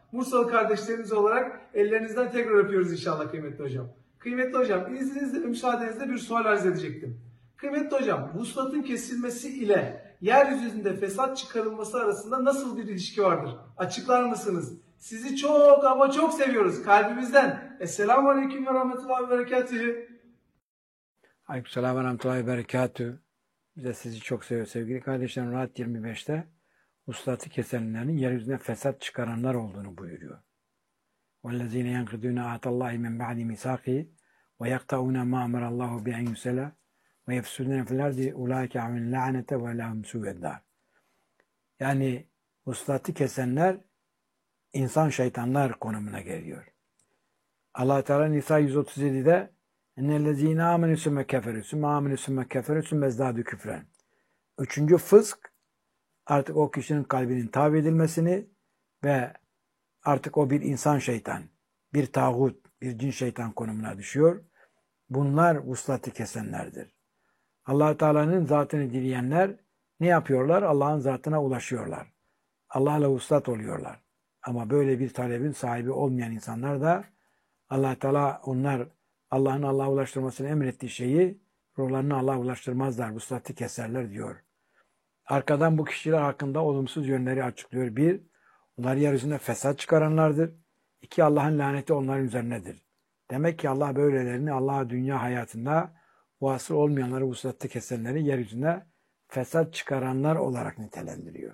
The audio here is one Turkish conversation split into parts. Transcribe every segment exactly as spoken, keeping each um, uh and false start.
Bursalı kardeşleriniz olarak ellerinizden tekrar öpüyoruz inşallah kıymetli hocam. Kıymetli hocam, izninizle ve müsaadenizle bir sual arz edecektim. Kıymetli hocam, vuslatın kesilmesi ile yeryüzünde fesat çıkarılması arasında nasıl bir ilişki vardır? Açıklar mısınız? Sizi çok ama çok seviyoruz kalbimizden. Esselamu Aleyküm ve Rahmetullahi ve Berekatühü. Aleykümselam ve Rahmetullahi ve Berekatühü. Biz de sizi çok seviyoruz sevgili kardeşlerim. Rahat yirmi beşte vuslatı kesenlerin yeryüzüne fesat çıkaranlar olduğunu buyuruyor. وَالَّذ۪ينَ يَنْقِدُونَ عَهْدَ اللّٰهِ مِنْ بَعْدِ مِيثَاقِهِ وَيَقْطَعُونَ مَا أَمَرَ اللّٰهُ بِأَنْ يُرْسَلَ وَيَفْسُدُونَ فِي الْأَرْضِ اُولَٰئِكَ عَلَيْهِمُ اللَّعْنَةُ وَلَهُمْ سُوءُ الدَّارِ. Yani vuslatı kesenler insan şeytanlar konumuna geliyor. Allah Teala Nisa yüz otuz yedi'de اَنَّellَّذ۪ينَ آمَنُوا سُمَّ كَفَرُوا سُمَّ آمَنُوا سُمَّ كَفَرُوا سُمَّ ازْدَادُوا كُفْرًا. Üçüncü fısk, artık o kişinin kalbinin tabi edilmesini ve artık o bir insan şeytan, bir tağut, bir cin şeytan konumuna düşüyor. Bunlar vuslatı kesenlerdir. Allah Teala'nın zatını dileyenler ne yapıyorlar? Allah'ın zatına ulaşıyorlar. Allah'la vuslat oluyorlar. Ama böyle bir talebin sahibi olmayan insanlar da Allah Teala onlar Allah'ın Allah'a ulaştırmasını emrettiği şeyi ruhlarını Allah'a ulaştırmazlar, vuslatı keserler diyor. Arkadan bu kişiler hakkında olumsuz yönleri açıklıyor. Bir, onlar yeryüzünde fesat çıkaranlardır. İki, Allah'ın laneti onların üzerinedir. Demek ki Allah böylelerini Allah'a dünya hayatında vasıl olmayanları, vuslatı kesenleri yeryüzünde fesat çıkaranlar olarak nitelendiriyor.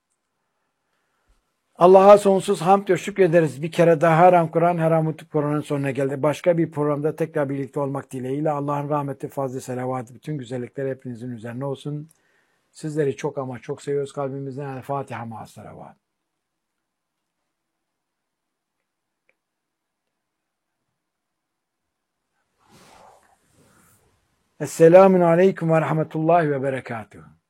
Allah'a sonsuz hamd ve şükrederiz. Bir kere daha Haram Kur'an, Haram Kur'an'ın sonuna geldi. Başka bir programda tekrar birlikte olmak dileğiyle Allah'ın rahmeti, fazlı selavatı, bütün güzellikler hepinizin üzerine olsun. Sizleri çok ama çok seviyoruz kalbimizden. El Fatiha ma'as salavat. Esselamun Aleyküm ve Rahmetullahi ve Berekatuhu.